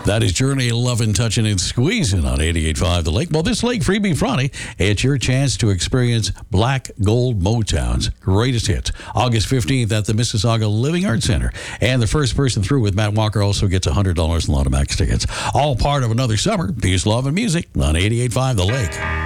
That is Journey 11 touching and squeezing on 88.5 The Lake. Well, this Lake Freebie Friday, it's your chance to experience Black Gold Motown's greatest hits. August 15th at the Mississauga Living Arts Center. And the first person through with Matt Walker also gets $100 in Lotomax tickets. All part of another summer. Peace, love, and music on 88.5 The Lake.